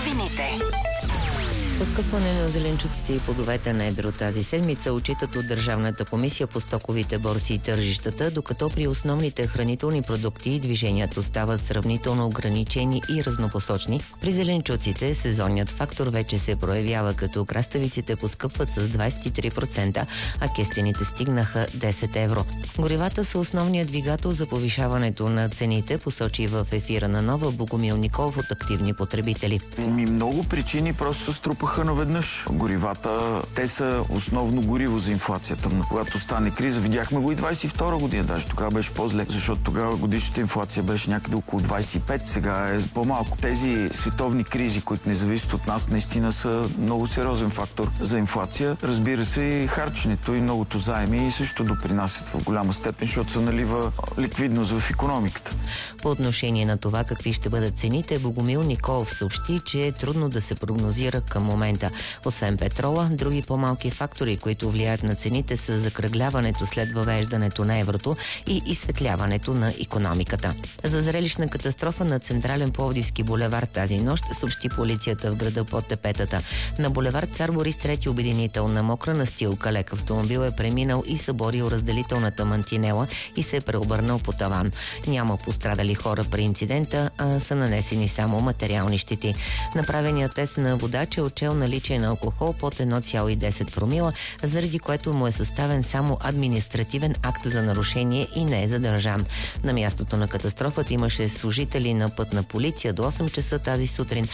новините. Поскъпване на зеленчуците и плодовете на едро тази седмица отчитат от Държавната комисия по стоковите борси и тържищата, докато при основните хранителни продукти движението стават сравнително ограничени и разнопосочни. При зеленчуците сезонният фактор вече се проявява, като краставиците поскъпват с 23%, а кестените стигнаха 10 евро. Горивата са основният двигател за повишаването на цените, посочи в ефира на Нова Богомил Николов от активни потребители. Много причини просто се струпаха наведнъж. Горивата, те са основно гориво за инфлацията. Когато стане криза, видяхме го и 22 година, даже тогава беше по-зле, защото тогава годишната инфлация беше някъде около 25, сега е по-малко. Тези световни кризи, които не зависят от нас, наистина са много сериозен фактор за инфлация. Разбира се, и харченето и многото заеми също допринасят в голяма степен, защото се налива ликвидност в икономиката. По отношение на това какви ще бъдат цените, Богомил Николов съобщи, че е трудно да се прогнозира към момента. Освен петрола, други по-малки фактори, които влияят на цените, са закръгляването след въвеждането на еврото и изсветляването на икономиката. За зрелищна катастрофа на Централен Пловдивски булевард тази нощ съобщи полицията в града под Тепетата. На булевард Цар Борис III обединител на мокра настилка лек автомобил е преминал и съборил разделителната мантинела и се е преобърнал по таван. Няма пострадали хора при инцидента, а са нанесени само материални щети. Направеният тест на водач е отчел наличие на алкохол под 1,10 промила, заради което му е съставен само административен акт за нарушение и не е задържан. На мястото на катастрофата имаше служители на пътна полиция до 8 часа тази сутрин.